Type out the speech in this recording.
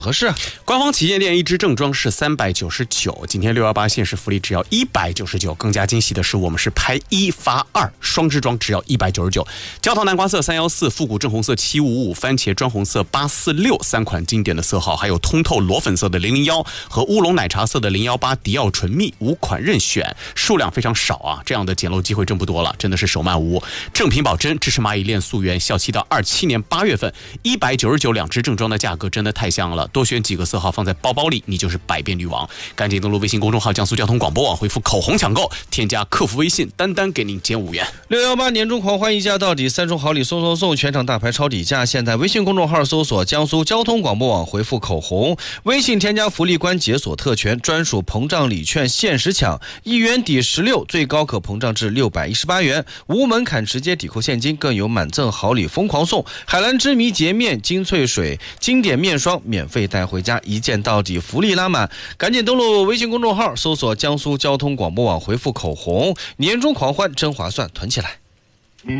合适。 官方旗舰店一支正装是399，今天618限时福利只要199。更加惊喜的是，我们是拍1发2，双支装只要199。焦桃南瓜色314，复古正红色755，番茄砖红色846，三款经典的色号，还有通透裸粉色的001和乌龙奶茶色的018迪奥纯蜜，5款任选，数量非常少啊，这样的捡漏机会真不多了，真的是手慢无。正品保真，支持蚂蚁链溯源，效期到27年8月份，199两支正装的价格真的太香了。多选几个色号放在包包里，你就是百变女王。赶紧登录微信公众号江苏交通广播网，回复口红抢购，添加客服微信，单单给您减5元。 618年终狂欢一价到底，3重好礼送，全场大牌超底价。现在微信公众号搜索江苏交通广播网，回复口红，微信添加福利关解锁特权，专属膨胀礼券限时抢，1元抵16，最高可膨胀至618元，无门槛直接抵扣现金，更有满赠好礼疯狂送，海蓝之谜洁面精粹水经典面霜免费带回家，一件到底，福利拉满。赶紧登录微信公众号搜索江苏交通广播网，回复口红，年终狂欢真划算，囤起来。